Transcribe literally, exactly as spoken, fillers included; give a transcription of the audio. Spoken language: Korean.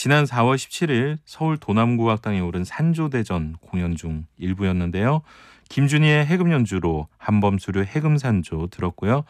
지난 사월 십칠일 서울 도남구악당에 오른 산조대전 공연 중 일부였는데요. 김준희의 해금 연주로 한범수류 해금산조 들었고요.